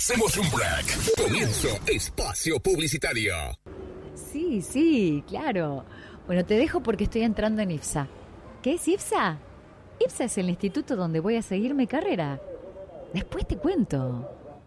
Hacemos un break. Comienzo espacio publicitario. Sí, claro. Bueno, te dejo porque estoy entrando en IPSA. ¿Qué es IPSA? IPSA es el instituto donde voy a seguir mi carrera. Después te cuento.